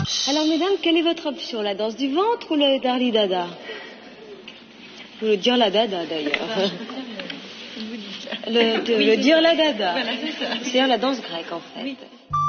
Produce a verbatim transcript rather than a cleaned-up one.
Alors, mesdames, quelle est votre option? La danse du ventre ou le darli dada? Ou le dire la dada, d'ailleurs. Le, le dire la dada. C'est la danse grecque, en fait.